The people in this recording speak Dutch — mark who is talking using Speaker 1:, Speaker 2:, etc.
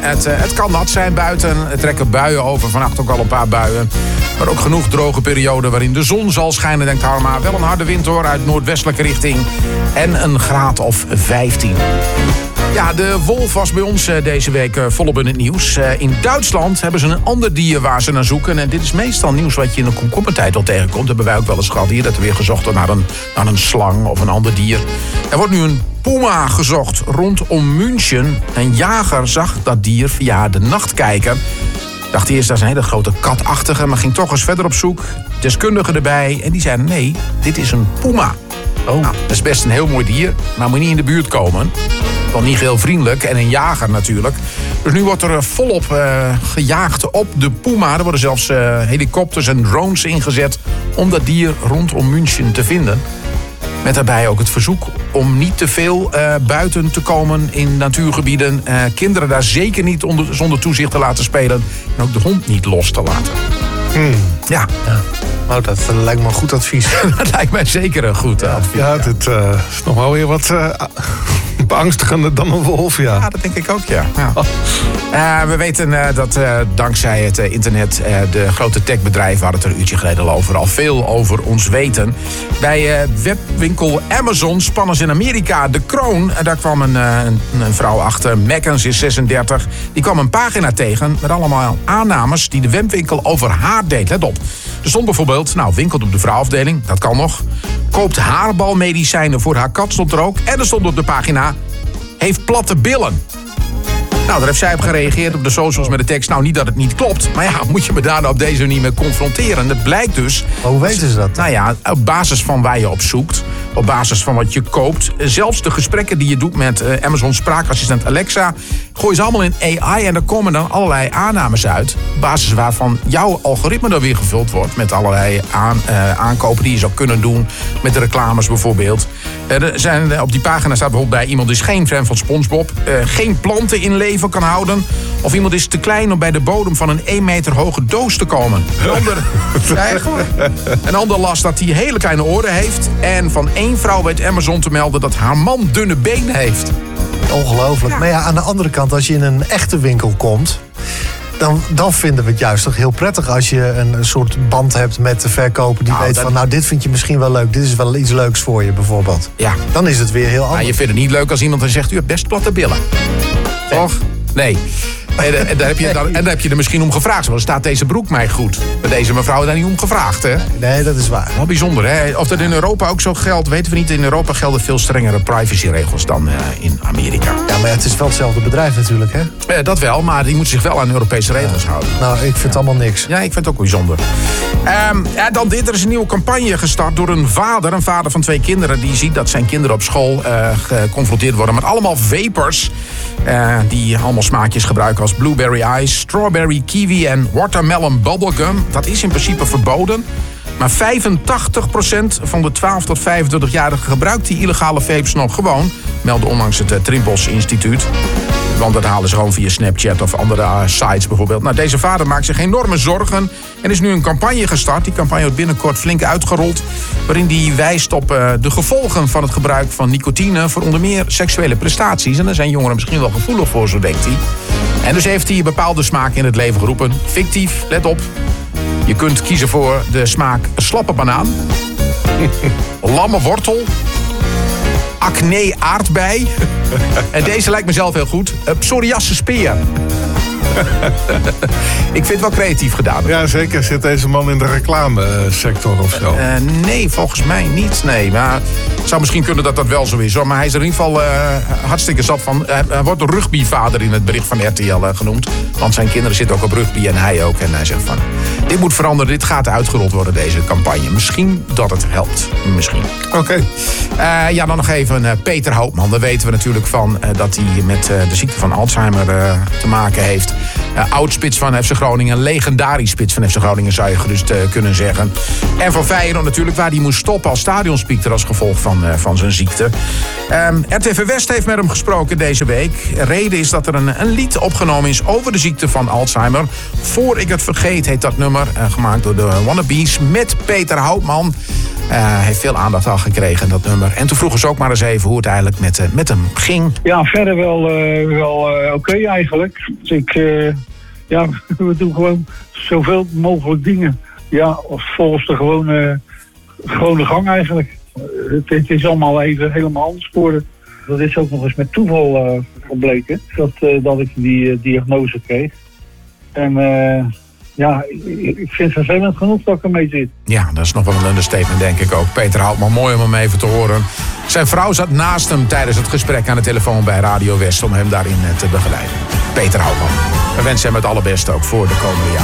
Speaker 1: Het kan nat zijn buiten. Er trekken buien over. Vannacht ook al een paar buien. Maar ook genoeg droge perioden waarin de zon zal schijnen, denkt Harma. Wel een harde wind hoor, uit noordwestelijke richting. En een graad of 15. Ja, de wolf was bij ons deze week volop in het nieuws. In Duitsland hebben ze een ander dier waar ze naar zoeken. En dit is meestal nieuws wat je in de komkommertijd wel tegenkomt. Dat hebben wij ook wel eens gehad hier. Dat er weer gezocht wordt naar een slang of een ander dier. Er wordt nu een puma gezocht rondom München. Een jager zag dat dier via de nachtkijker. Dacht eerst dat is een hele grote katachtige, maar ging toch eens verder op zoek. Deskundigen erbij en die zeiden nee, dit is een puma. Oh. Nou, dat is best een heel mooi dier, maar moet niet in de buurt komen. Wel niet heel vriendelijk en een jager natuurlijk. Dus nu wordt er volop gejaagd op de puma. Er worden zelfs helikopters en drones ingezet om dat dier rondom München te vinden. Met daarbij ook het verzoek om niet te veel buiten te komen in natuurgebieden. Kinderen daar zeker niet zonder toezicht te laten spelen. En ook de hond niet los te laten. Ja.
Speaker 2: Nou, dat lijkt me een goed advies.
Speaker 1: Dat lijkt mij zeker een goed advies.
Speaker 2: Ja, dit is nog wel weer wat beangstigender dan een wolf, ja.
Speaker 1: Ja, dat denk ik ook, ja. We weten dat dankzij het internet de grote techbedrijven, we hadden het er een uurtje geleden al veel over ons weten. Bij webwinkel Amazon spannen ze in Amerika de kroon. Daar kwam een vrouw achter, Megan, is 36. Die kwam een pagina tegen met allemaal aannames die de webwinkel over haar deed. Let op. Er stond bijvoorbeeld, winkelt op de vrouwenafdeling, dat kan nog. Koopt haarbalmedicijnen voor haar kat, stond er ook. En er stond op de pagina, heeft platte billen. Nou, daar heeft zij op gereageerd op de socials met de tekst, niet dat het niet klopt. Maar ja, moet je me daar op deze manier mee confronteren? Dat blijkt dus.
Speaker 2: Maar hoe weten ze dat?
Speaker 1: Nou ja, op basis van waar je op zoekt. Op basis van wat je koopt. Zelfs de gesprekken die je doet met Amazon spraakassistent Alexa. Gooi ze allemaal in AI en er komen dan allerlei aannames uit. Op basis waarvan jouw algoritme dan weer gevuld wordt. Met allerlei aankopen die je zou kunnen doen. Met de reclames bijvoorbeeld. Op die pagina staat bijvoorbeeld bij iemand is geen fan van SpongeBob. Geen planten in leven kan houden. Of iemand is te klein om bij de bodem van een 1 meter hoge doos te komen. Een ander las dat hij hele kleine oren heeft. En van één vrouw weet Amazon te melden dat haar man dunne benen heeft.
Speaker 2: Ongelooflijk. Ja. Maar ja, aan de andere kant, als je in een echte winkel komt, dan vinden we het juist toch heel prettig als je een soort band hebt met de verkoper die weet van, dit vind je misschien wel leuk. Dit is wel iets leuks voor je bijvoorbeeld. Ja. Dan is het weer heel anders.
Speaker 1: Maar je vindt het niet leuk als iemand dan zegt, u hebt best platte billen. Toch? Nee. En daar heb je er misschien om gevraagd. Want staat deze broek mij goed? Bij deze mevrouw daar niet om gevraagd, hè?
Speaker 2: Nee, dat is waar.
Speaker 1: Wel bijzonder, hè? Of dat in Europa ook zo geldt, weten we niet. In Europa gelden veel strengere privacyregels dan in Amerika.
Speaker 2: Ja, maar het is wel hetzelfde bedrijf natuurlijk, hè?
Speaker 1: Dat wel, maar die moeten zich wel aan Europese regels houden.
Speaker 2: Nou, ik vind het allemaal niks.
Speaker 1: Ja, ik vind het ook bijzonder. Dan dit. Er is een nieuwe campagne gestart door een vader van 2 kinderen. Die ziet dat zijn kinderen op school geconfronteerd worden met allemaal vapers. Die allemaal smaakjes gebruiken als blueberry ice, strawberry, kiwi en watermelon bubblegum. Dat is in principe verboden. Maar 85% van de 12 tot 25-jarigen gebruikt die illegale vapes nog gewoon. Meldde onlangs het Trimbos Instituut. Want dat halen ze gewoon via Snapchat of andere sites bijvoorbeeld. Nou, deze vader maakt zich enorme zorgen. En is nu een campagne gestart. Die campagne wordt binnenkort flink uitgerold. Waarin hij wijst op de gevolgen van het gebruik van nicotine voor onder meer seksuele prestaties. En daar zijn jongeren misschien wel gevoelig voor, zo denkt hij. En dus heeft hij bepaalde smaken in het leven geroepen. Fictief, let op. Je kunt kiezen voor de smaak slappe banaan. Lamme wortel. Acne aardbei. En deze lijkt me zelf heel goed. Psoriasis peer. Ik vind het wel creatief gedaan.
Speaker 2: Ja, zeker. Zit deze man in de reclamesector of zo?
Speaker 1: Nee, volgens mij niet. Nee, maar het zou misschien kunnen dat dat wel zo is. Hoor. Maar hij is er in ieder geval hartstikke zat van. Hij wordt de rugbyvader in het bericht van RTL genoemd. Want zijn kinderen zitten ook op rugby en hij ook. En hij zegt van, dit moet veranderen. Dit gaat uitgerold worden, deze campagne. Misschien dat het helpt. Misschien.
Speaker 2: Oké.
Speaker 1: Dan nog even Peter Houtman. Daar weten we natuurlijk van dat hij met de ziekte van Alzheimer te maken heeft. Oud-spits van FC Groningen. Legendarisch spits van FC Groningen zou je gerust kunnen zeggen. En van Feyenoord natuurlijk, waar hij moest stoppen als stadionspeaker als gevolg van zijn ziekte. RTV West heeft met hem gesproken deze week. Reden is dat er een lied opgenomen is over de ziekte van Alzheimer. Voor ik het vergeet heet dat nummer. Gemaakt door de Wannabes met Peter Houtman. Heeft veel aandacht al gekregen, dat nummer. En toen vroegen ze ook maar eens even hoe het eigenlijk met hem ging.
Speaker 3: Ja, verder wel oké eigenlijk. Dus we doen gewoon zoveel mogelijk dingen. Ja, volgens de gewone gang eigenlijk. Het is allemaal even helemaal anders geworden. Dat is ook nog eens met toeval gebleken. Dat ik die diagnose kreeg. En ik vind het vervelend genoeg dat ik ermee zit. Ja,
Speaker 1: dat is nog wel een understatement, denk ik ook. Peter Houtman, mooi om hem even te horen. Zijn vrouw zat naast hem tijdens het gesprek aan de telefoon bij Radio West om hem daarin te begeleiden. Peter Houtman. We wensen hem het allerbeste ook voor de komende jaren.